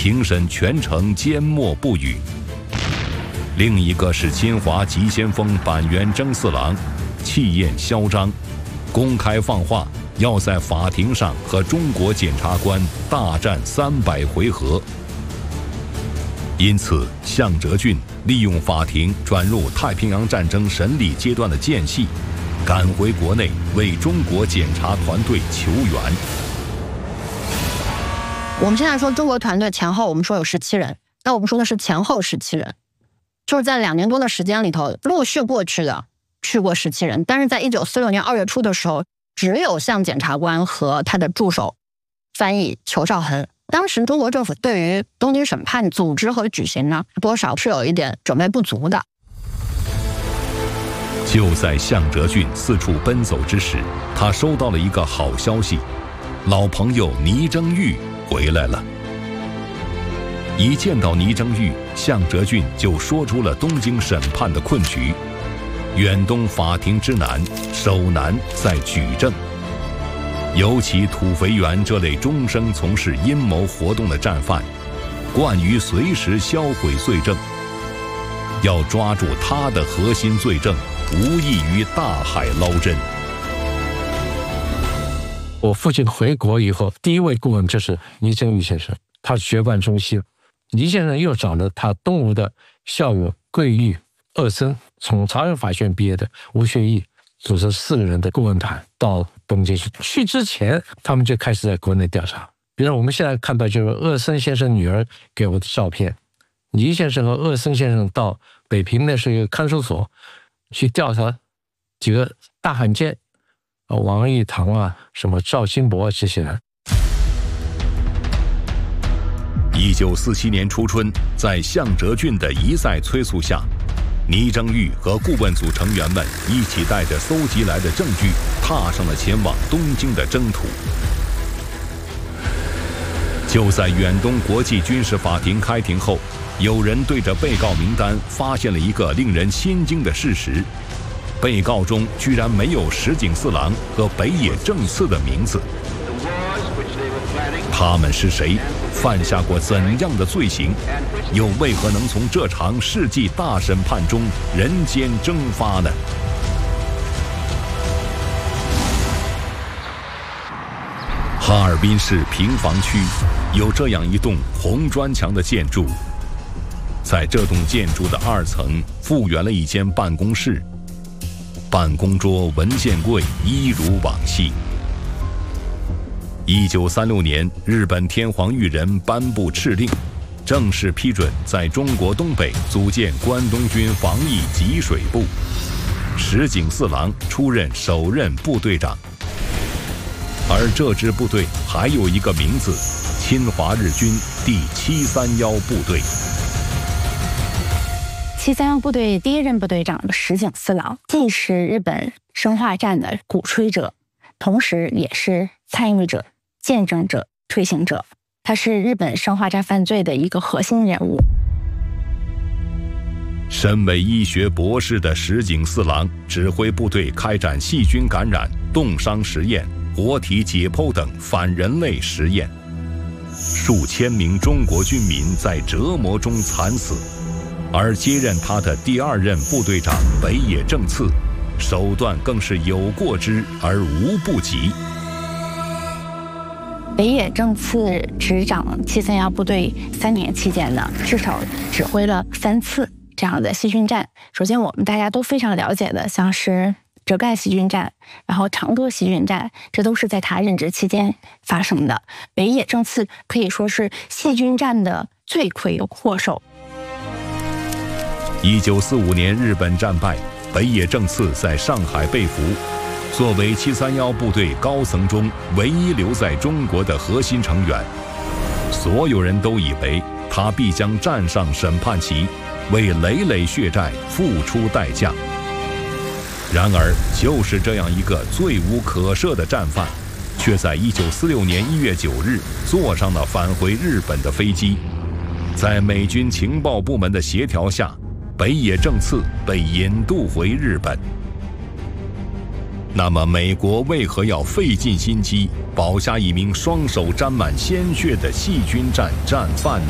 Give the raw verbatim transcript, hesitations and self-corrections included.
庭审全程缄默不语。另一个是侵华急先锋板垣征四郎，气焰嚣张，公开放话要在法庭上和中国检察官大战三百回合。因此，向哲俊利用法庭转入太平洋战争审理阶段的间隙，赶回国内为中国检察团队求援。 我们现在说中国团队前后，我们说有十七人，那我们说的是前后十七人，就是在两年多的时间里头，陆续过去的去过十七人，但是在一九四六年二月初的时候，只有向检察官和他的助手翻译裘绍恒。当时中国政府对于东京审判组织和举行呢，多少是有一点准备不足的。 就在向哲俊四处奔走之时，他收到了一个好消息，老朋友倪征玉回来了。一见到倪征玉，向哲俊就说出了东京审判的困局：远东法庭之难，首难在举证。尤其土肥原这类终生从事阴谋活动的战犯，惯于随时销毁罪证，要抓住他的核心罪证，无异于大海捞针。 我父亲回国以后，第一位顾问就是倪征玉先生，他学贯中西。倪先生又找了他东吴的校友桂玉、二森，从朝阳法学院毕业的吴学义，组成四个人的顾问团到东京去。去之前，他们就开始在国内调查。比如我们现在看到，就是二森先生女儿给我的照片，倪先生和二森先生到北平那是一个看守所去调查几个大汉奸，王义堂啊，什么赵金博啊这些人。 一九四七年初春，在向哲俊的一再催促下，倪征玉和顾问组成员们一起带着搜集来的证据，踏上了前往东京的征途。就在远东国际军事法庭开庭后，有人对着被告名单发现了一个令人心惊的事实：被告中居然没有石井四郎和北野正次的名字。他们是谁？犯下过怎样的罪行？又为何能从这场世纪大审判中人间蒸发呢？哈尔滨市平房区有这样一栋红砖墙的建筑，在这栋建筑的二层复原了一间办公室，办公桌、文件柜一如往昔。一九三六年，日本天皇裕仁颁布敕令，正式批准在中国东北组建关东军防疫给水部，石井四郎出任首任部队长。而这支部队还有一个名字：侵华日军第七三一部队。 七三一部队第一任部队长石井四郎，既是日本生化战的鼓吹者，同时也是参与者、见证者、推行者。他是日本生化战犯罪的一个核心人物。 身为医学博士的石井四郎指挥部队开展细菌感染、冻伤实验、活体解剖等反人类实验，数千名中国军民在折磨中惨死。而接任他的第二任部队长北野正次，手段更是有过之而无不及。 北野正次执掌七三一部队三年期间呢，至少指挥了三次这样的细菌战。首先，我们大家都非常了解的，像是浙赣细菌战，然后长歌细菌战，这都是在他任职期间发生的。北野正次可以说是细菌战的罪魁祸首。 一九四五年日本战败，北野正次在上海被俘。作为七三一部队高层中唯一留在中国的核心成员，所有人都以为他必将站上审判旗，为累累血债付出代价。然而，就是这样一个罪无可赦的战犯，却在一九四六年一月九日坐上了返回日本的飞机。在美军情报部门的协调下，北野正次被引渡回日本。那么，美国为何要费尽心机保下一名双手沾满鲜血的细菌战战犯呢？